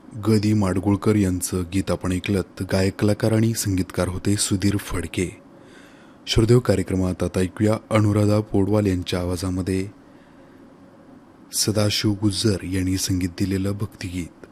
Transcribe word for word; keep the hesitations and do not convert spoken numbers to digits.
ग दी माडगुळकर यांचं गीत आपण ऐकलं. गायक कलाकार आणि संगीतकार होते सुधीर फडके. श्रोदेव कार्यक्रमात आता ऐकूया अनुराधा पौडवाल यांच्या आवाजामध्ये सदाशिव गुज्जर यांनी संगीत दिलेलं भक्तिगीत.